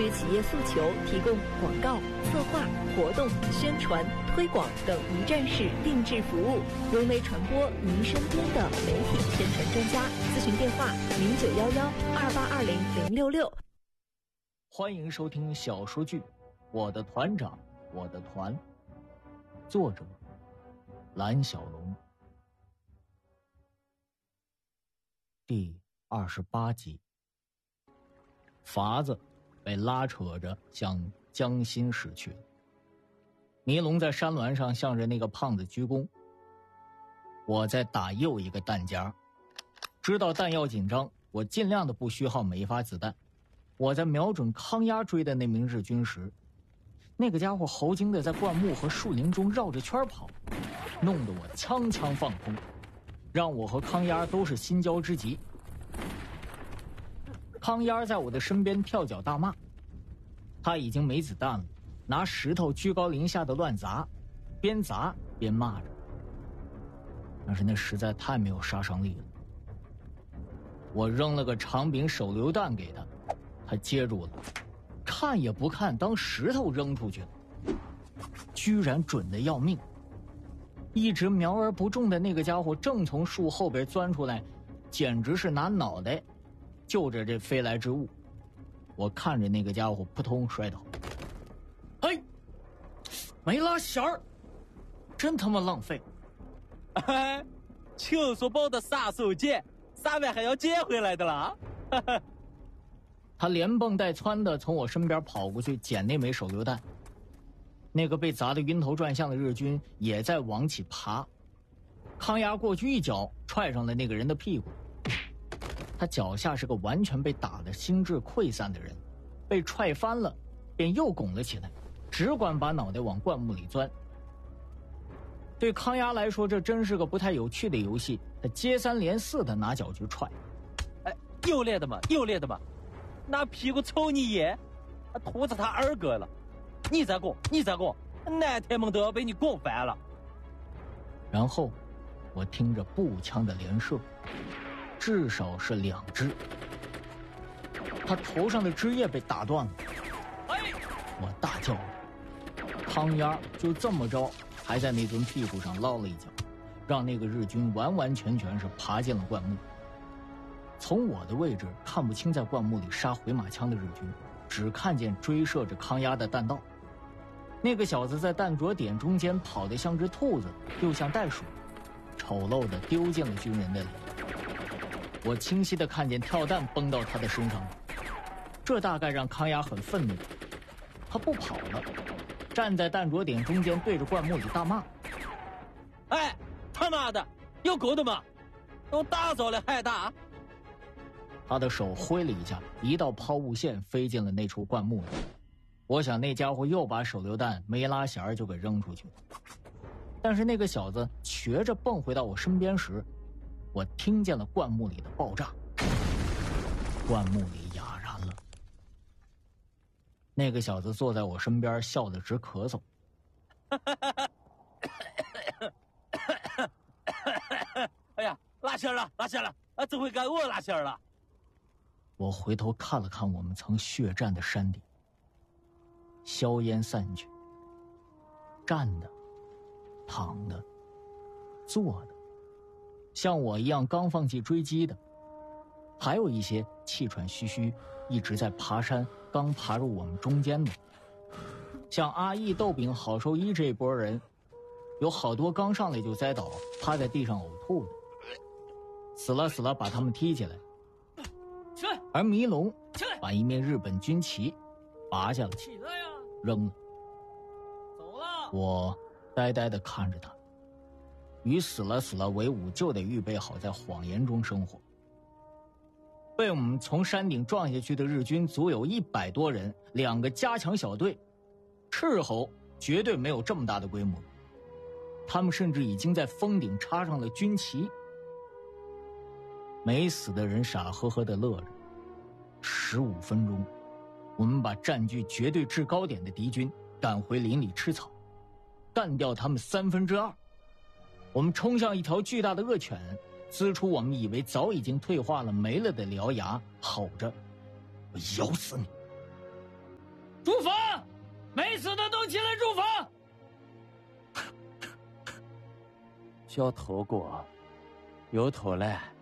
持企业诉求，提供广告、策划、活动、宣传、推广等一站式定制服务，融媒传播您身边的媒体宣传专家。咨询电话0911282066。 欢迎收听小说剧《我的团长我的团》，作者蓝小龙，第28集。筏子被拉扯着向江心驶去了。尼龙在山峦上向着那个胖子鞠躬。我在打又一个弹夹，知道弹药紧张，我尽量的不虚耗每一发子弹。我在瞄准康鸭追的那名日军时，那个家伙猴精的在灌木和树林中绕着圈跑，弄得我枪枪放空，让我和康鸭都是心焦之极。康鸭在我的身边跳脚大骂，他已经没子弹了，拿石头居高临下的乱砸，边砸边骂着，但是那实在太没有杀伤力了。我扔了个长柄手榴弹给他，他接住了，看也不看，当石头扔出去了，居然准得要命。一直瞄而不中的那个家伙正从树后边钻出来，简直是拿脑袋就着这飞来之物。我看着那个家伙扑通摔倒，嘿，没拉弦儿，真他妈浪费！ 哎，亲手包的杀手锏，3万还要接回来的了。 他连蹦带窜的从我身边跑过去捡那枚手榴弹。那个被砸得晕头转向的日军也在往起爬，康鸭过去一脚踹上了那个人的屁股。他脚下是个完全被打得心智溃散的人，被踹翻了便又拱了起来，只管把脑袋往灌木里钻。对康鸭来说这真是个不太有趣的游戏，他接3连4的拿脚去踹。 哎，又练的嘛，拿屁股抽你也，吐着他二哥了。你再过，南天门都要被你拱翻了。 然后我听着步枪的连射，至少是2支。他头上的枝叶被打断了，我大叫了。康鸭就这么着还在那尊屁股上捞了一脚，让那个日军完完全全是爬进了灌木。从我的位置看不清在灌木里杀回马枪的日军，只看见追射着康鸭的弹道。那个小子在弹着点中间跑得像只兔子又像袋鼠，丑陋地丢进了军人的脸。我清晰地看见跳弹崩到他的身上，这大概让康鸭很愤怒，他不跑了，站在弹着点中间对着灌木里大骂： 哎，他妈的，有狗的吗？都打着了还打！ 他的手挥了一下，一道抛物线飞进了那处灌木里。我想那家伙又把手榴弹没拉弦就给扔出去了。但是那个小子瘸着蹦回到我身边时，我听见了灌木里的爆炸，灌木里哑然了。那个小子坐在我身边笑得直咳嗽。 哎呀，拉弦了，这回该我拉弦了。 我回头看了看我们曾血战的山顶，硝烟散去，站的、躺的、坐的，像我一样刚放弃追击的，还有一些气喘吁吁一直在爬山刚爬入我们中间的，像阿义、豆饼、郝寿一这一波人，有好多刚上来就栽倒趴在地上呕吐的，死了把他们踢起来。而迷龙把一面日本军旗拔下了，扔了。走了。我呆呆地看着他，与死了为伍就得预备好在谎言中生活。被我们从山顶撞下去的日军足有100多人，2个加强小队，斥候绝对没有这么大的规模。他们甚至已经在峰顶插上了军旗。没死的人傻呵呵地乐着。15分钟，我们把占据绝对制高点的敌军赶回林里吃草，干掉他们2/3。我们冲向一条巨大的恶犬，呲出我们以为早已经退化了没了的獠牙，吼着：“我咬死你！” 住房，没事的都起来住房。 小偷哥，又偷懒。